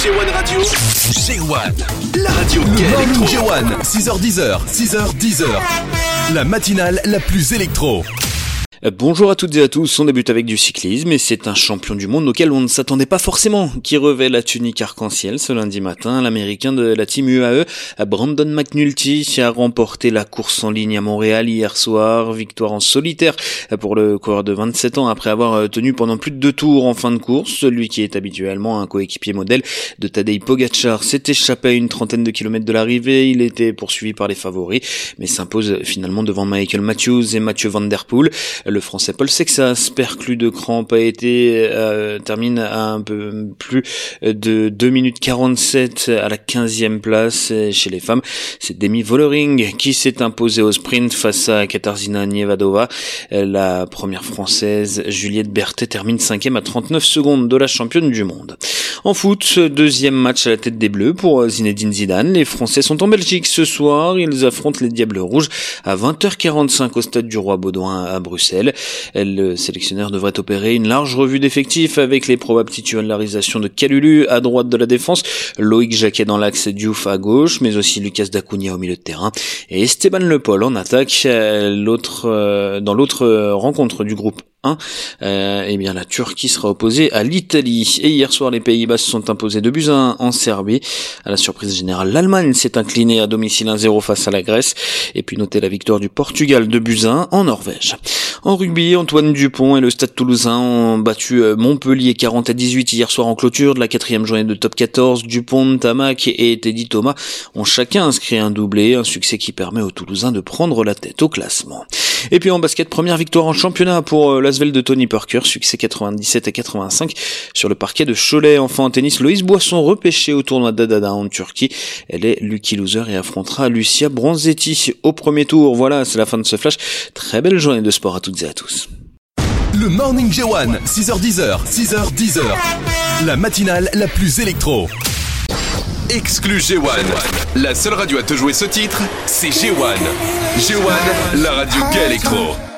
G1 Radio, G1, la radio électro. G1, 6h10, 6h10. La matinale la plus électro. Bonjour à toutes et à tous, on débute avec du cyclisme et c'est un champion du monde auquel on ne s'attendait pas forcément qui revêt la tunique arc-en-ciel ce lundi matin. L'américain de la team UAE, Brandon McNulty, a remporté la course en ligne à Montréal hier soir. Victoire en solitaire pour le coureur de 27 ans après avoir tenu pendant plus de 2 tours en fin de course. Celui qui est habituellement un coéquipier modèle de Tadej Pogačar s'est échappé à une trentaine de kilomètres de l'arrivée. Il était poursuivi par les favoris mais s'impose finalement devant Michael Matthews et Mathieu Van Der Poel. Le Français Paul Sexas, perclus de crampes, termine à un peu plus de 2 minutes 47 à la 15e place. Et chez les femmes, c'est Demi Vollering qui s'est imposée au sprint face à Katarzyna Niewedova. La première française, Juliette Berthet, termine 5e à 39 secondes de la championne du monde. En foot, deuxième match à la tête des Bleus pour Zinedine Zidane. Les Français sont en Belgique ce soir. Ils affrontent les Diables Rouges à 20h45 au stade du Roi Baudouin à Bruxelles. Le sélectionneur devrait opérer une large revue d'effectifs avec les probables titularisations de Kalulu à droite de la défense, Loïc Jacquet dans l'axe, Diouf à gauche, mais aussi Lucas Dacunia au milieu de terrain et Esteban Le Pol en attaque. Dans l'autre rencontre du groupe 1, la Turquie sera opposée à l'Italie. Et hier soir, les Pays-Bas se sont imposés 2-1 en Serbie. À la surprise générale, l'Allemagne s'est inclinée à domicile 1-0 face à la Grèce. Et puis notez la victoire du Portugal 2-1 en Norvège. En rugby, Antoine Dupont et le Stade Toulousain ont battu Montpellier 40-18 hier soir en clôture de la 4e journée de top 14. Dupont, Tamac et Teddy Thomas ont chacun inscrit un doublé, un succès qui permet aux Toulousains de prendre la tête au classement. Et puis en basket, première victoire en championnat pour l'Asvel de Tony Parker, succès 97-85 sur le parquet de Cholet. Enfin en tennis, Loïs Boisson repêché au tournoi d'Adana en Turquie. Elle est lucky loser et affrontera Lucia Bronzetti au premier tour. Voilà, c'est la fin de ce flash. Très belle journée de sport à toutes et à tous. Le Morning G1, 6h10, 6h10. La matinale la plus électro. Exclu G1, la seule radio à te jouer ce titre, c'est G1. G1, la radio électro.